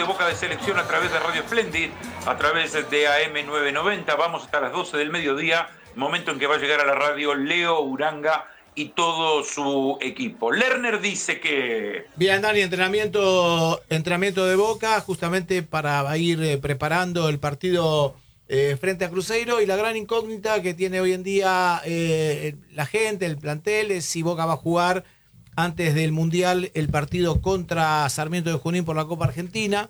Boca de Selección a través de Radio Splendid, a través de AM 990. Vamos hasta las 12 del mediodía, momento en que va a llegar a la radio Leo Uranga y todo su equipo. Lerner dice que... Bien, Dani, entrenamiento de Boca, justamente para ir preparando el partido frente a Cruzeiro, y la gran incógnita que tiene hoy en día la gente, el plantel, es si Boca va a jugar antes del Mundial el partido contra Sarmiento de Junín por la Copa Argentina.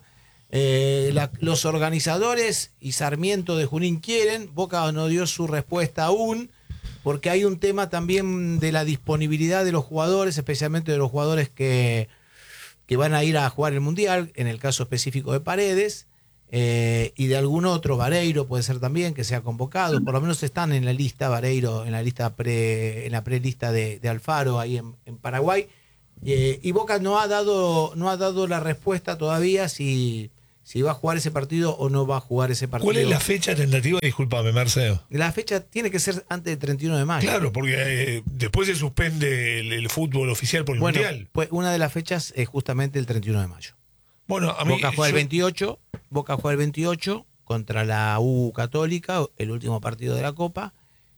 Los organizadores y Sarmiento de Junín quieren, Boca no dio su respuesta aún, porque hay un tema también de la disponibilidad de los jugadores, especialmente de los jugadores que van a ir a jugar el Mundial, en el caso específico de Paredes, y de algún otro, Vareiro puede ser también, que sea convocado. Por lo menos están en la lista, Vareiro, en la prelista de Alfaro, ahí en Paraguay. Y Boca no ha dado la respuesta todavía si va a jugar ese partido o no va a jugar ese partido. ¿Cuál es la fecha tentativa? Discúlpame, Marcelo. La fecha tiene que ser antes del 31 de mayo. Claro, porque después se suspende el fútbol oficial por el Mundial. Pues una de las fechas es justamente el 31 de mayo. Bueno, a mí, Boca juega el 28 contra la U Católica, el último partido de la Copa.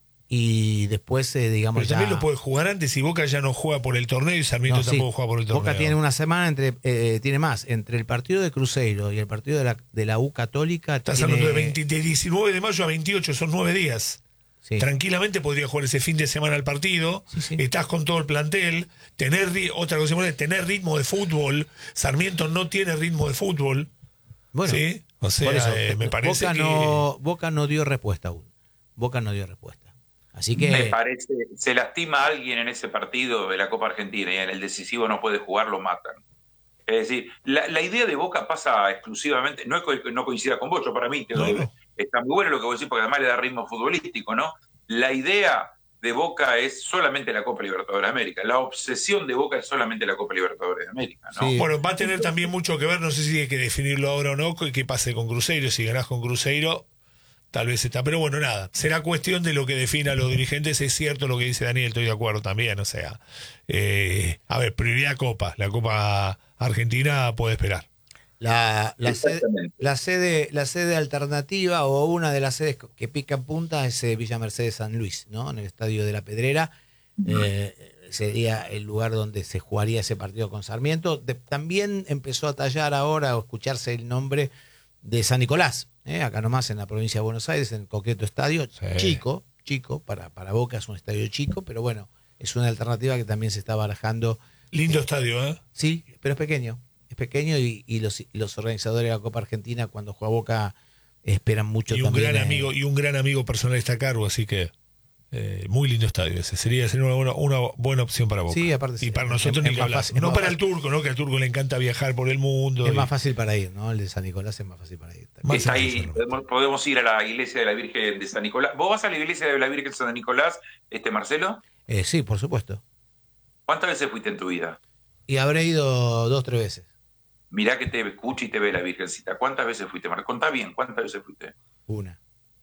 Y después, digamos, pero también lo puede jugar antes, y Boca ya no juega por el torneo y Sarmiento tampoco juega por el torneo. Boca tiene una semana entre el partido de Cruzeiro y el partido de la U Católica. Estás hablando de 19 de mayo a 28, son 9 días. Sí. Tranquilamente podría jugar ese fin de semana el partido. Sí. Estás con todo el plantel. Otra cosa, tener ritmo de fútbol. Sarmiento no tiene ritmo de fútbol. Bueno, ¿sí? O sea, me parece Boca no dio respuesta aún. Boca no dio respuesta. Así que... Me parece, se lastima a alguien en ese partido de la Copa Argentina y en el decisivo no puede jugar, lo matan. Es decir, la idea de Boca pasa exclusivamente, no coincida con vos, yo para mí está muy bueno lo que vos decís, porque además le da ritmo futbolístico, ¿no? La idea de Boca es solamente la Copa Libertadores de América, la obsesión de Boca es solamente la Copa Libertadores de América, ¿no? Sí. Bueno, va a tener también mucho que ver, no sé si hay que definirlo ahora o no, qué pase con Cruzeiro. Si ganás con Cruzeiro, tal vez está, pero bueno, nada, será cuestión de lo que defina a los dirigentes. Es cierto lo que dice Daniel, estoy de acuerdo también, o sea, a ver, prioridad Copa, la Copa Argentina puede esperar. La sede alternativa, o una de las sedes que pica en punta, es Villa Mercedes San Luis, ¿no? En el Estadio de la Pedrera. Sería el lugar donde se jugaría ese partido con Sarmiento. También empezó a tallar ahora, o escucharse el nombre de San Nicolás, acá nomás en la provincia de Buenos Aires, en coqueto estadio, chico, para Boca es un estadio chico, pero bueno, es una alternativa que también se está barajando. Lindo estadio, ¿eh? Sí, pero es pequeño y los organizadores de la Copa Argentina, cuando juega Boca, esperan mucho y también. Un gran amigo personal está a cargo, así que muy lindo estadio ese. Sería una buena opción para Boca. Sí, aparte y para nosotros ni que hablar. No para el turco, ¿no? Que al turco le encanta viajar por el mundo. Es más fácil para ir, ¿no? El de San Nicolás es más fácil para ir. Está ahí, podemos ir a la iglesia de la Virgen de San Nicolás. ¿Vos vas a la iglesia de la Virgen de San Nicolás, Marcelo? Sí, por supuesto. ¿Cuántas veces fuiste en tu vida? Y habré ido 2 o 3 veces. Mirá que te escucha y te ve la Virgencita. ¿Cuántas veces fuiste, Marco? Contá bien, ¿cuántas veces fuiste? Una.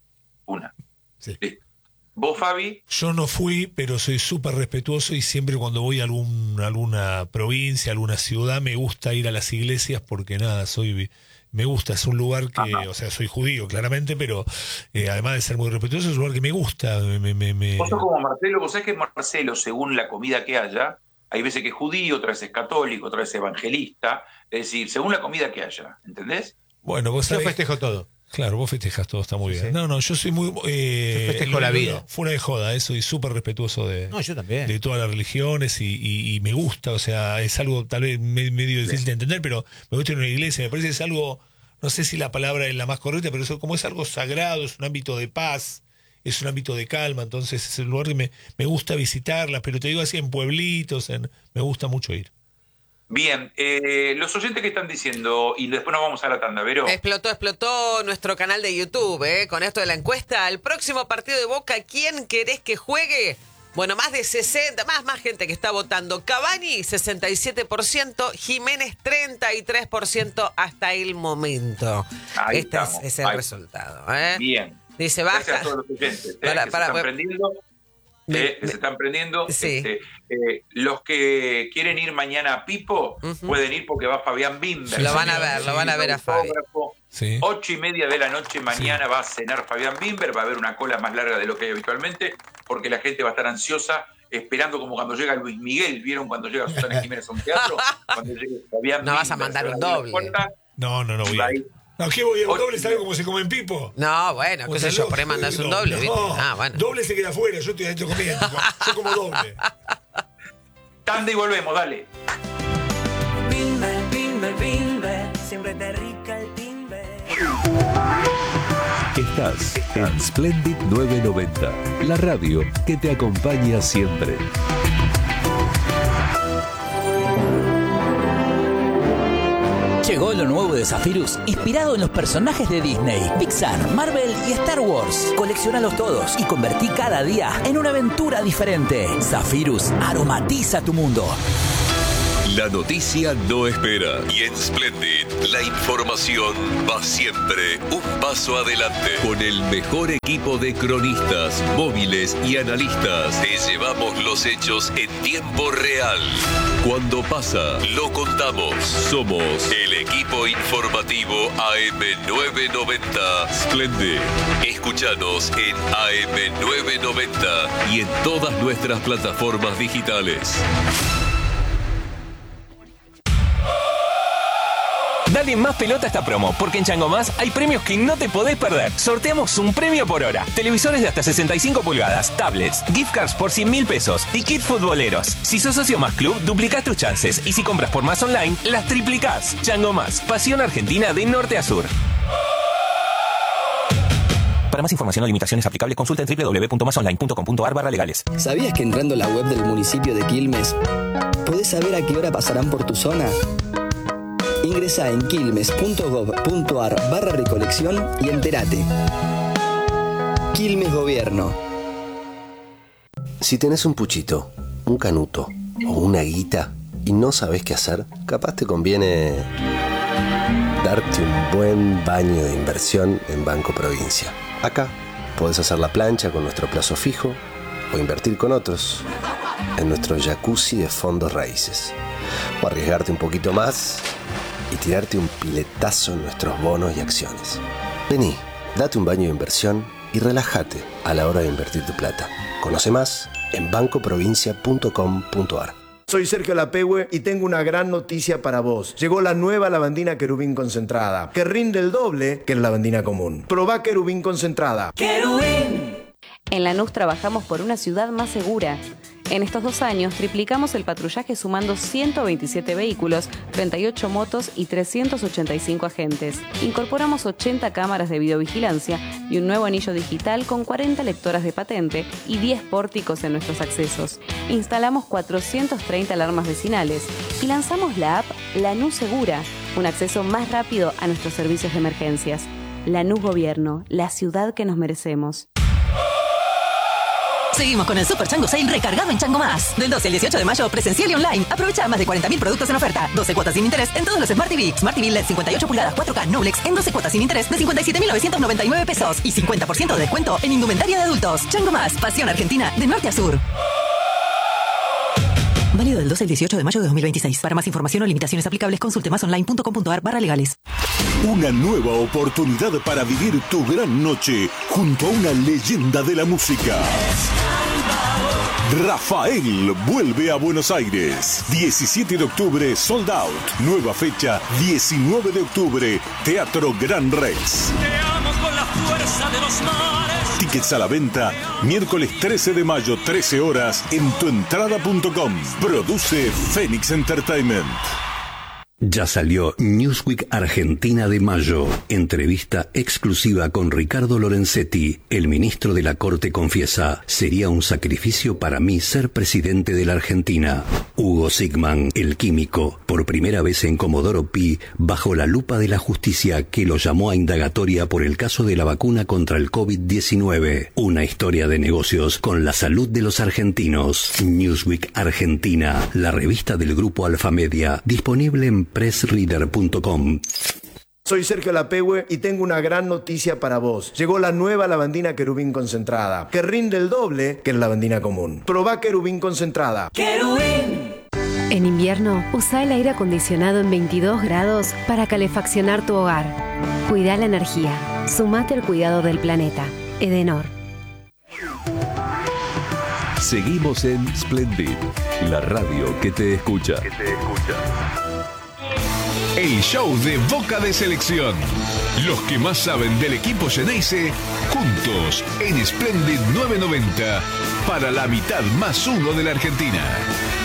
Sí. ¿Vos, Fabi? Yo no fui, pero soy súper respetuoso, y siempre cuando voy a alguna provincia, alguna ciudad, me gusta ir a las iglesias, porque nada, me gusta, es un lugar que, o sea, soy judío claramente, pero además de ser muy respetuoso, es un lugar que me gusta. Vos sos como Marcelo, vos sabés que Marcelo, según la comida que haya, hay veces que es judío, otras veces es católico, otras veces es evangelista, es decir, según la comida que haya, ¿entendés? Bueno, vos sabés, yo festejo todo. Claro, vos festejas todo, está muy bien. Sí. No, yo soy muy... yo festejo la vida. Fuera de joda, soy súper respetuoso yo también. de todas las religiones, y me gusta, o sea, es algo tal vez medio difícil de entender, pero me gusta ir a una iglesia, me parece que es algo, no sé si la palabra es la más correcta, pero eso, como es algo sagrado, es un ámbito de paz, es un ámbito de calma, entonces es el lugar que me gusta visitarlas, pero te digo así, en pueblitos, me gusta mucho ir. Bien, los oyentes que están diciendo, y después nos vamos a la tanda, Vero. Explotó nuestro canal de YouTube, con esto de la encuesta. El próximo partido de Boca, ¿quién querés que juegue? Bueno, más de 60, más gente que está votando. Cavani, 67%, Jiménez, 33% hasta el momento. Este es el resultado. Bien. Dice, baja. Gracias a todos los oyentes que se están prendiendo. que se están prendiendo. Sí. Los que quieren ir mañana a Pipo pueden ir porque va Fabián Bimber. Lo van a ver a Fabi. 8:30 de la noche mañana va a cenar Fabián Bimber, va a haber una cola más larga de lo que hay habitualmente, porque la gente va a estar ansiosa, esperando como cuando llega Luis Miguel. ¿Vieron cuando llega Susana Jiménez a un teatro? Cuando llegue Fabián Bimber. No vas a mandar un doble. No, voy a ir. No, ¿qué voy a un doble? ¿Sabes cómo se come en Pipo? No, bueno, qué sé yo, por ahí mandas un doble, ¿viste? Bueno. Doble se queda afuera, yo estoy adentro comiendo. Yo como doble. Tanda y volvemos, dale. Bimber, siempre te rica el timber. Estás en Splendid 990, la radio que te acompaña siempre. Llegó lo nuevo de Zephyrus, inspirado en los personajes de Disney, Pixar, Marvel y Star Wars. Colecciónalos todos y convertí cada día en una aventura diferente. Zephyrus aromatiza tu mundo. La noticia no espera y en Splendid la información va siempre un paso adelante. Con el mejor equipo de cronistas, móviles y analistas te llevamos los hechos en tiempo real. Cuando pasa, lo contamos. Somos el equipo informativo AM990 Splendid. Escúchanos en AM990 y en todas nuestras plataformas digitales. Dale más pelota a esta promo, porque en Chango Más hay premios que no te podés perder. Sorteamos un premio por hora. Televisores de hasta 65 pulgadas, tablets, gift cards por 100.000 pesos y kit futboleros. Si sos socio Más Club, duplicás tus chances. Y si compras por Más Online, las triplicás. Chango Más, pasión argentina de norte a sur. Para más información o limitaciones aplicables, consulta en www.masonline.com.ar/legales. ¿Sabías que entrando a la web del municipio de Quilmes podés saber a qué hora pasarán por tu zona? Ingresa en quilmes.gov.ar/recolección y entérate. Quilmes Gobierno. Si tenés un puchito, un canuto o una guita y no sabés qué hacer, capaz te conviene darte un buen baño de inversión en Banco Provincia. Acá podés hacer la plancha con nuestro plazo fijo o invertir con otros en nuestro jacuzzi de fondos raíces. O arriesgarte un poquito más y tirarte un piletazo en nuestros bonos y acciones. Vení, date un baño de inversión y relájate a la hora de invertir tu plata. Conoce más en bancoprovincia.com.ar. Soy Sergio Lapehue y tengo una gran noticia para vos. Llegó la nueva lavandina Querubín concentrada, que rinde el doble que la lavandina común. Probá Querubín concentrada. ¡Querubín! En Lanús trabajamos por una ciudad más segura. En estos 2 años triplicamos el patrullaje sumando 127 vehículos, 38 motos y 385 agentes. Incorporamos 80 cámaras de videovigilancia y un nuevo anillo digital con 40 lectoras de patente y 10 pórticos en nuestros accesos. Instalamos 430 alarmas vecinales y lanzamos la app Lanús Segura, un acceso más rápido a nuestros servicios de emergencias. Lanús Gobierno, la ciudad que nos merecemos. Seguimos con el Super Chango Sale recargado en Chango Más. Del 12 al 18 de mayo, presencial y online. Aprovecha más de 40.000 productos en oferta. 12 cuotas sin interés en todos los Smart TV. Smart TV LED 58 pulgadas 4K Noblex en 12 cuotas sin interés de 57.999 pesos. Y 50% de descuento en indumentaria de adultos. Chango Más, pasión argentina de norte a sur. Válido del 12 al 18 de mayo de 2026. Para más información o limitaciones aplicables, consulte masonline.com.ar/legales. Una nueva oportunidad para vivir tu gran noche junto a una leyenda de la música. Rafael vuelve a Buenos Aires. 17 de octubre, sold out. Nueva fecha, 19 de octubre, Teatro Gran Rex. Te amo con la fuerza de los mares. Tickets a la venta, miércoles 13 de mayo, 13 horas, en tuentrada.com. Produce Phoenix Entertainment. Ya salió Newsweek Argentina de mayo. Entrevista exclusiva con Ricardo Lorenzetti. El ministro de la Corte confiesa: sería un sacrificio para mí ser presidente de la Argentina. Hugo Sigman, el químico, por primera vez en Comodoro Pi, bajo la lupa de la justicia que lo llamó a indagatoria por el caso de la vacuna contra el COVID-19. Una historia de negocios con la salud de los argentinos. Newsweek Argentina, la revista del grupo Alfamedia, disponible en pressreader.com. Soy Sergio Lapehue y tengo una gran noticia para vos. Llegó la nueva lavandina Querubín concentrada, que rinde el doble que la lavandina común. Probá Querubín concentrada. ¡Querubín! En invierno, usa el aire acondicionado en 22 grados para calefaccionar tu hogar. Cuida la energía. Sumate al cuidado del planeta. Edenor. Seguimos en Splendid, la radio que te escucha. El show de Boca de Selección. Los que más saben del equipo Xeneize, juntos en Splendid 990, para la mitad más uno de la Argentina.